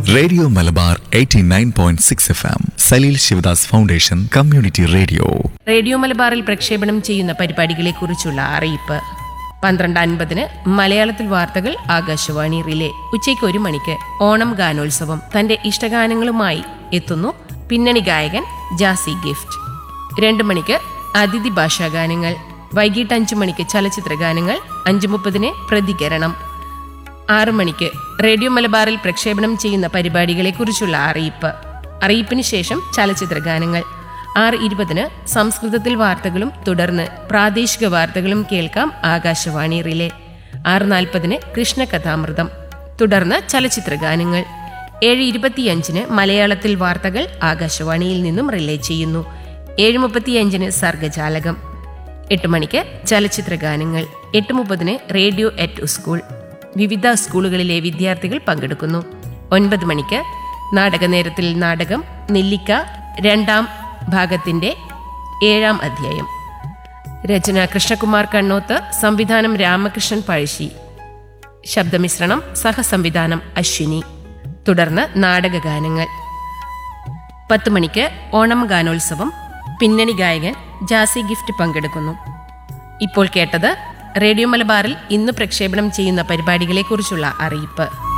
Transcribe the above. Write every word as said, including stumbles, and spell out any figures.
Radio Malabar eighty nine point six F M Saleel Sivadas foundation community radio. Radio മലബാറിൽ പ്രക്ഷേപണം ചെയ്യുന്ന പരിപാടികളെക്കുറിച്ചുള്ള അറിയിപ്പ്. പന്ത്രണ്ട് അൻപതിന് മലയാളത്തിൽ വാർത്തകൾ ആകാശവാണി റിലേ. ഉച്ചയ്ക്ക് ഒരു മണിക്ക് ഓണം ഗാനോത്സവം. തന്റെ ഇഷ്ടഗാനങ്ങളുമായി എത്തുന്നു പിന്നണി ഗായകൻ ജാസി ഗിഫ്റ്റ്. രണ്ടു മണിക്ക് അതിഥി ഭാഷാ ഗാനങ്ങൾ. വൈകിട്ട് അഞ്ചു മണിക്ക് ചലച്ചിത്ര ഗാനങ്ങൾ. അഞ്ചു മുപ്പതിന് പ്രതികരണം. ആറു മണിക്ക് റേഡിയോ മലബാറിൽ പ്രക്ഷേപണം ചെയ്യുന്ന പരിപാടികളെക്കുറിച്ചുള്ള അറിയിപ്പ്. അറിയിപ്പിന് ശേഷം ചലച്ചിത്ര ഗാനങ്ങൾ. ആറ് ഇരുപതിന് സംസ്കൃതത്തിൽ വാർത്തകളും തുടർന്ന് പ്രാദേശിക വാർത്തകളും കേൾക്കാം ആകാശവാണി റിലേ. ആറ് നാൽപ്പതിന് കൃഷ്ണകഥാമൃതം, തുടർന്ന് ചലച്ചിത്ര ഗാനങ്ങൾ. ഏഴ് ഇരുപത്തിയഞ്ചിന് മലയാളത്തിൽ വാർത്തകൾ ആകാശവാണിയിൽ നിന്നും റിലേ ചെയ്യുന്നു. ഏഴ് മുപ്പത്തിയഞ്ചിന് സർഗജാലകം. എട്ട് മണിക്ക് ചലച്ചിത്ര ഗാനങ്ങൾ. എട്ട് മുപ്പതിന് റേഡിയോ എറ്റ് സ്കൂൾ. വിവിധ സ്കൂളുകളിലെ വിദ്യാർത്ഥികൾ പങ്കെടുക്കുന്നു. ഒൻപത് മണിക്ക് നാടകനേരത്തിൽ നാടകം നെല്ലിക്ക രണ്ടാം ഭാഗത്തിന്റെ ഏഴാം അധ്യായം. രചന കൃഷ്ണകുമാർ കണ്ണോത്ത്, സംവിധാനം രാമകൃഷ്ണൻ പഴശ്ശി, ശബ്ദമിശ്രണം സഹസംവിധാനം അശ്വിനി. തുടർന്ന് നാടകഗാനങ്ങൾ. പത്ത് മണിക്ക് ഓണം ഗാനോത്സവം. പിന്നണി ഗായകൻ ജാസി ഗിഫ്റ്റ് പങ്കെടുക്കുന്നു. ഇപ്പോൾ കേട്ടത് റേഡിയോ മലബാറിൽ ഇന്ന് പ്രക്ഷേപണം ചെയ്യുന്ന പരിപാടികളെക്കുറിച്ചുള്ള അറിയിപ്പ്.